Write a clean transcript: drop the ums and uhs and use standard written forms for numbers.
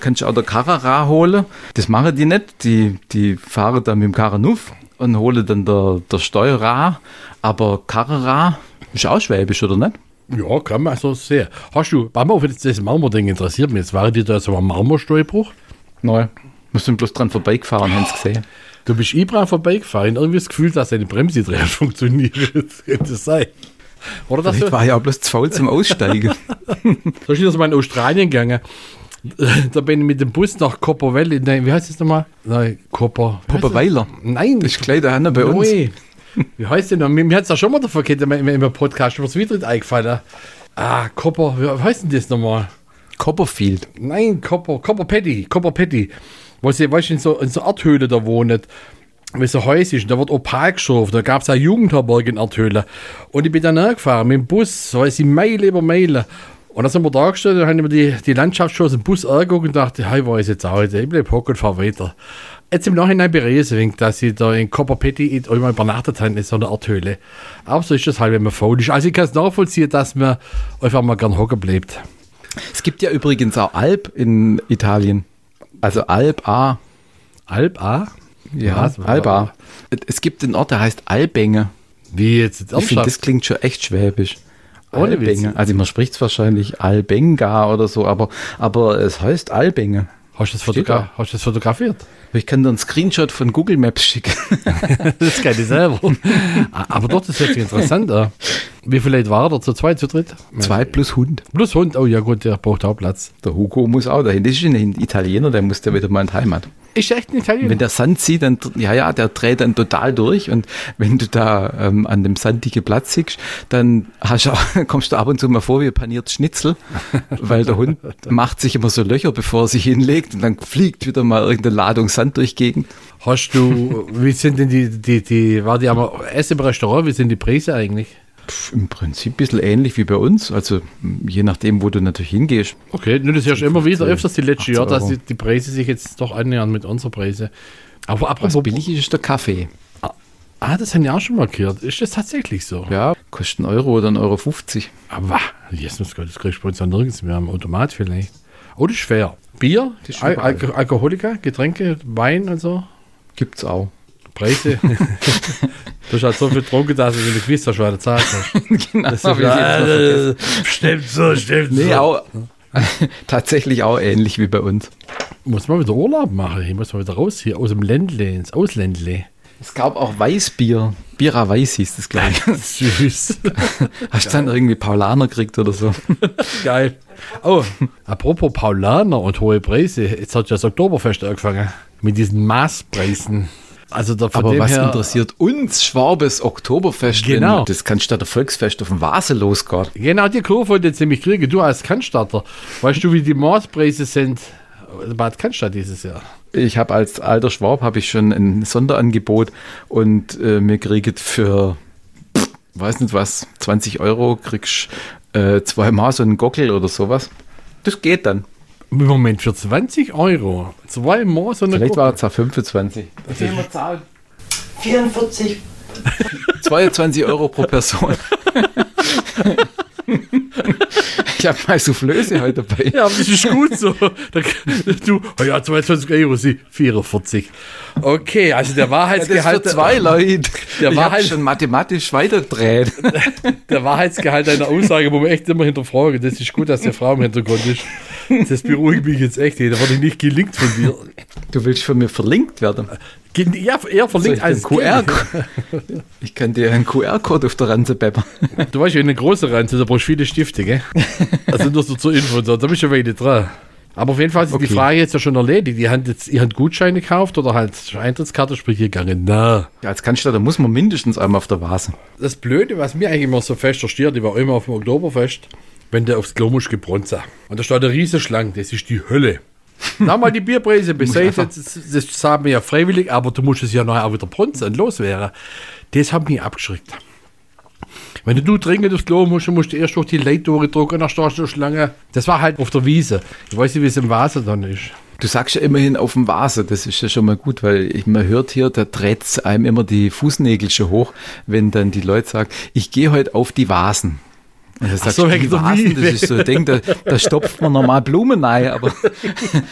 kannst du auch der Carrera holen. Das machen die nicht. Die fahren dann mit dem Karanuf und holen dann der Steuerer. Aber Carrera ist auch schwäbisch, oder nicht? Ja, kann man so sehen. Hast du, das Marmor-Ding interessiert mich jetzt. War dir da so ein Marmorsteinbruch? Nein. Wir sind bloß dran vorbeigefahren, haben es gesehen. Du bist dran vorbeigefahren, irgendwie das Gefühl, dass deine Bremse funktioniert. Das könnte das sein. Oder das Ich war ja auch bloß zu faul zum Aussteigen. So ist das mal in Australien gegangen. Da bin ich mit dem Bus nach Copperwell. Nein, wie heißt das nochmal? Nein, Popperweiler. Nein. Das ist gleich da bei uns. Wie heißt denn noch? Mir hat es ja schon mal davon gehört, im Podcast, was wieder nicht eingefallen. Wie heißt denn das nochmal? Copperfield. Nein, Copperpatty. Wo sie, weißt du, in so Erdhöhle da wohnt. Wie so Häusch ist, da wird Opal geschaffen, da gab es eine Jugendherberge in Erdhöhle. Und ich bin dann angefahren mit dem Bus, so weiß ich, Meile über Meile. Und dann sind wir da gestanden, dann haben wir die Landschaft schon aus dem Bus angeguckt und dachte, hey, wo ist jetzt auch? Ich bleibe hocken und fahre weiter. Jetzt im Nachhinein bereue ich, dass ich da in Copperpatty einmal übernachtet habe in so einer Erdhöhle. Aber so ist das halt, wenn man faul ist. Also ich kann es nachvollziehen, dass man einfach mal gern hocken bleibt. Es gibt ja übrigens auch Alp in Italien. Also Alp A. Alp A? Ja, Alba. Es gibt einen Ort, der heißt Albänge. Wie jetzt? Ich finde, das klingt schon echt schwäbisch. Ohne Witz. Also man spricht es wahrscheinlich Albenga oder so, aber es heißt Albänge. Hast du das fotografiert? Ich kann dir einen Screenshot von Google Maps schicken. Das kann ich selber. Aber doch, das hört sich interessant an. Wie viele Leute waren da? Zu zweit, zu dritt? 2 plus Hund. Plus Hund, oh ja gut, der braucht auch Platz. Der Hugo muss auch dahin. Das ist ein Italiener, der muss ja wieder mal in die Heimat. Ist echt ein Italiener? Wenn der Sand zieht, dann, der dreht dann total durch. Und wenn du da an dem sandigen Platz siehst, dann kommst du ab und zu mal vor wie ein paniertes Schnitzel, weil der Hund macht sich immer so Löcher, bevor er sich hinlegt und dann fliegt wieder mal irgendeine Ladung Sand durch die Gegend. Hast du, wie sind denn war die am Essen im Restaurant, wie sind die Preise eigentlich? Im Prinzip ein bisschen ähnlich wie bei uns, also je nachdem, wo du natürlich hingehst. Okay, nur das hörst du immer wieder öfters die letzten Jahre, dass die Preise sich jetzt doch annähern mit unserer Preise. Aber was billig ist der Kaffee. Das haben wir auch schon markiert. Ist das tatsächlich so? Ja, kostet 1 Euro oder 1,50 Euro. Aber, Jesus Gott, das kriegst du bei uns ja nirgends mehr am Automat vielleicht. Oh, das ist fair. Bier, Alkoholiker, Getränke, Wein und so? Gibt's auch. Preise. Du hast halt so viel getrunken, dass du nicht gewusst hast, was du zahlt hast. Genau, das ist stimmt so. Nee, auch, tatsächlich auch ähnlich wie bei uns. Muss man wieder Urlaub machen. Ich muss mal wieder raus hier aus dem Ländle ins Ausländle. Es gab auch Weißbier. Bira Weiß hieß das gleich. Süß. Hast du dann irgendwie Paulaner gekriegt oder so? Geil. Oh, apropos Paulaner und hohe Preise. Jetzt hat ja das Oktoberfest angefangen. Mit diesen Maßpreisen. Also aber was interessiert uns Schwabes Oktoberfest? Genau. Das Cannstatter Volksfest auf dem Vase losgeht. Genau, die Kurve wollte jetzt nämlich kriegen. Du als Cannstatter. Weißt du, wie die Maßpreise sind? Bad Cannstatt dieses Jahr. Ich habe als alter Schwab schon ein Sonderangebot und mir kriegt für, weiß nicht was, 20 Euro kriegst 2-mal so einen Gockel oder sowas. Das geht dann. Im Moment für 20 Euro. 2-mal so eine Vielleicht war es ja 25. Was soll man zahlen? 44. 22 Euro pro Person. Ich habe mal Soufflöse heute dabei. Ja, aber das ist gut so. Du, oh ja, 22 Euro, sie 44. Okay, also der Wahrheitsgehalt. Das für 2 Leute. Ich habe schon mathematisch weiterdreht. Der Wahrheitsgehalt einer Aussage, wo man echt immer hinterfragen. Das ist gut, dass der Frau im Hintergrund ist. Das beruhigt mich jetzt echt. Da wurde ich nicht gelinkt von dir. Du willst von mir verlinkt werden? Ja, eher verlinkt als QR-Code. Ich kann dir einen QR-Code auf der Ranze peppern. Du weißt ja, eine große Ranze, da brauchst du viele Stifte, gell? Also nur so zur Info, da bist du ja wenig dran. Aber auf jeden Fall ist die Frage jetzt ja schon erledigt. Ihr habt Gutscheine gekauft oder halt Eintrittskarte, sprich hier gegangen? Na. Ja, als Cannstatter muss man mindestens einmal auf der Vase. Das Blöde, was mir eigentlich immer so fest versteht, ich war immer auf dem Oktoberfest, wenn der aufs Klo muss gebronzen. Und da steht eine riesige Schlange, das ist die Hölle. Na mal die Bierpreise beiseite, das sagen wir ja freiwillig, aber du musst es ja nachher auch wieder bronzen und loswerden. Das hat mich abgeschreckt. Wenn du dringend aufs Klo musst du erst durch die Leittore drücken und dann stehst du Schlange. Das war halt auf der Wiese. Ich weiß nicht, wie es im Vase dann ist. Du sagst ja immerhin auf dem Vase, das ist ja schon mal gut, weil man hört hier, da dreht einem immer die Fußnägel schon hoch, wenn dann die Leute sagen, ich gehe heute auf die Vasen. Und das ist so ein Ding, da stopft man normal Blumen rein, aber